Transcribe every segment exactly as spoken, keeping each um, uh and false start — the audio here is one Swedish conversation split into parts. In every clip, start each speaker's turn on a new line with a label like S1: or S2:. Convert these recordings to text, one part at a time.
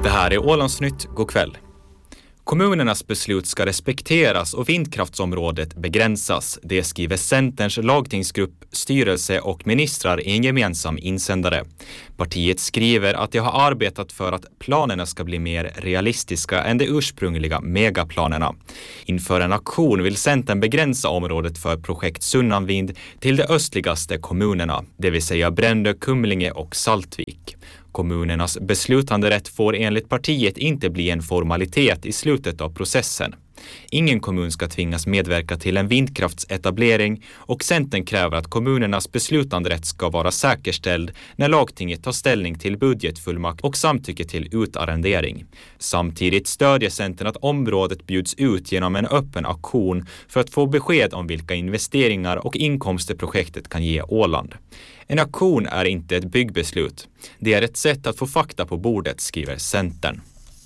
S1: Det här är Ålandsnytt, god kväll. Kommunernas beslut ska respekteras och vindkraftsområdet begränsas. Det skriver Centerns lagtingsgrupp, styrelse och ministrar i en gemensam insändare. Partiet skriver att de har arbetat för att planerna ska bli mer realistiska än de ursprungliga megaplanerna. Inför en aktion vill Centern begränsa området för projekt Sunnanvind till de östligaste kommunerna, det vill säga Brändö, Kumlinge och Saltvik. Kommunernas beslutanderätt får enligt partiet inte bli en formalitet i slutet av processen. Ingen kommun ska tvingas medverka till en vindkraftsetablering och Centern kräver att kommunernas beslutanderätt ska vara säkerställd när lagtinget tar ställning till budgetfullmakt och samtycke till utarrendering. Samtidigt stödjer Centern att området bjuds ut genom en öppen auktion för att få besked om vilka investeringar och inkomster projektet kan ge Åland. En auktion är inte ett byggbeslut. Det är ett sätt att få fakta på bordet, skriver Centern.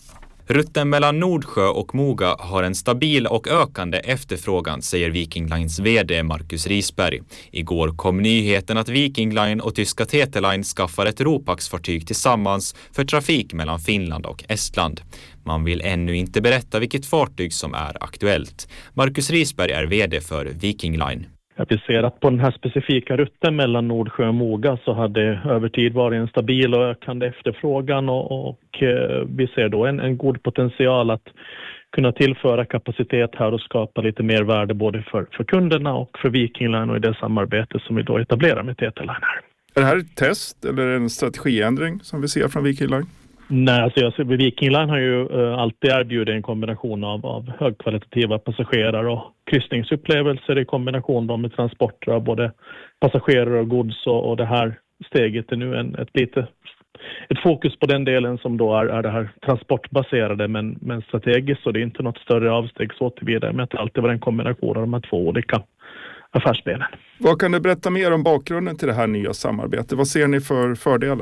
S1: Rutten mellan Nordsjö och Moga har en stabil och ökande efterfrågan, säger Viking Lines vd Marcus Risberg. Igår kom nyheten att Viking Line och tyska T T Line skaffar ett Ropax-fartyg tillsammans för trafik mellan Finland och Estland. Man vill ännu inte berätta vilket fartyg som är aktuellt. Marcus Risberg är vd för Viking Line.
S2: Vi ser att på den här specifika rutten mellan Nordsjö och Moga så hade över tid varit en stabil och ökande efterfrågan och, och eh, vi ser då en, en god potential att kunna tillföra kapacitet här och skapa lite mer värde både för, för kunderna och för Viking Line och i det samarbete som vi då etablerar med T T Line här.
S3: Är det här ett test eller en strategiändring som vi ser från Viking Line?
S2: Nej, alltså jag ser, Viking Line har ju uh, alltid erbjudit en kombination av, av högkvalitativa passagerare och kryssningsupplevelser i kombination då med transporter av både passagerare och gods och, och det här steget är nu en, ett lite ett fokus på den delen som då är, är det här transportbaserade men, men strategiskt, så det är inte något större avsteg så tillvidare med att det alltid var en kombination av de här två olika affärsbenen.
S3: Vad kan du berätta mer om bakgrunden till det här nya samarbetet? Vad ser ni för fördelar?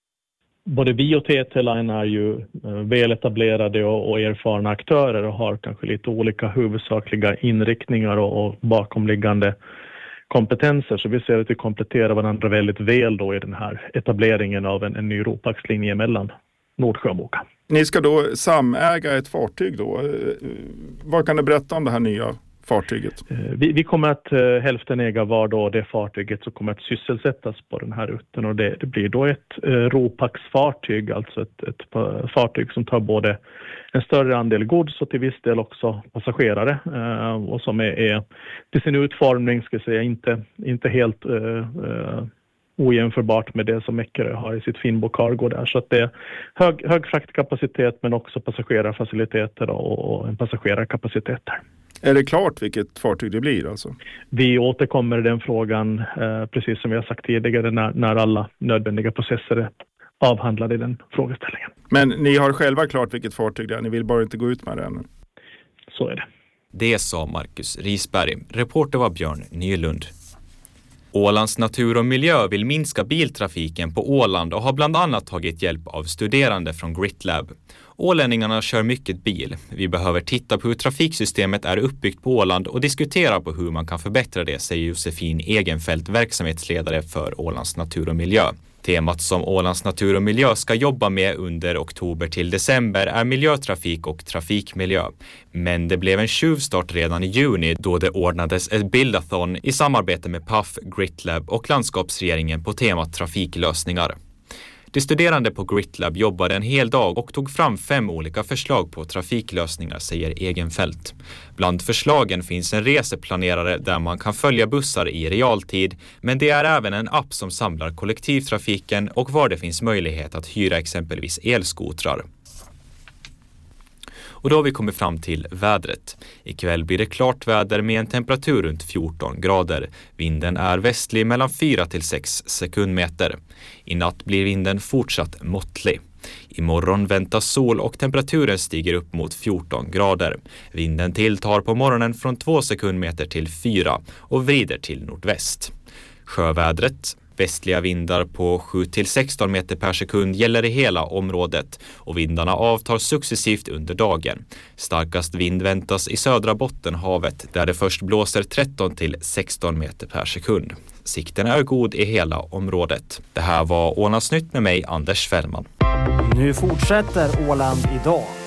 S2: Både vi och T T Line är ju väl etablerade och, och erfarna aktörer och har kanske lite olika huvudsakliga inriktningar och, och bakomliggande kompetenser. Så vi ser att vi kompletterar varandra väldigt väl då i den här etableringen av en, en ny Ropax-linje mellan Nordsjö och Moga.
S3: Ni ska då samäga ett fartyg då. Vad kan du berätta om det här nya fartyget?
S2: Vi, vi kommer att uh, hälften äga var då det fartyget som kommer att sysselsättas på den här rutten och det, det blir då ett uh, Ropax-fartyg, alltså ett, ett uh, fartyg som tar både en större andel gods och till viss del också passagerare uh, och som är, är till sin utformning ska jag säga inte, inte helt uh, uh, ojämförbart med det som Eckerö har i sitt Finbo Cargo där. Så att det är hög, hög fraktkapacitet men också passagerarfaciliteter och, och en passagerarkapacitet där.
S3: Är det klart vilket fartyg det blir alltså?
S2: Vi återkommer i den frågan, eh, precis som vi har sagt tidigare, när, när alla nödvändiga processer är avhandlade i den frågeställningen.
S3: Men ni har själva klart vilket fartyg det är, ni vill bara inte gå ut med det ännu?
S2: Så är det.
S1: Det sa Marcus Risberg. Reporter var Björn Nylund. Ålands natur och miljö vill minska biltrafiken på Åland och har bland annat tagit hjälp av studerande från GritLab. Ålänningarna kör mycket bil. Vi behöver titta på hur trafiksystemet är uppbyggt på Åland och diskutera på hur man kan förbättra det, säger Josefin Egenfeldt, verksamhetsledare för Ålands natur och miljö. Temat som Ålands natur och miljö ska jobba med under oktober till december är miljötrafik och trafikmiljö. Men det blev en tjuvstart redan i juni då det ordnades ett bildathon i samarbete med P A F, GritLab och landskapsregeringen på temat trafiklösningar. De studerande på GritLab jobbade en hel dag och tog fram fem olika förslag på trafiklösningar, säger Egenfeldt. Bland förslagen finns en reseplanerare där man kan följa bussar i realtid, men det är även en app som samlar kollektivtrafiken och var det finns möjlighet att hyra exempelvis elskotrar. Och då har vi kommit fram till vädret. Ikväll blir det klart väder med en temperatur runt fjorton grader. Vinden är västlig mellan fyra till sex sekundmeter. I natt blir vinden fortsatt måttlig. Imorgon väntas sol och temperaturen stiger upp mot fjorton grader. Vinden tilltar på morgonen från två sekundmeter till fyra och vrider till nordväst. Sjövädret. Västliga vindar på sju till sexton meter per sekund gäller i hela området och vindarna avtar successivt under dagen. Starkast vind väntas i södra Bottenhavet där det först blåser tretton till sexton meter per sekund. Sikten är god i hela området. Det här var Ålandsnytt med mig, Anders Fällman.
S4: Nu fortsätter Åland idag.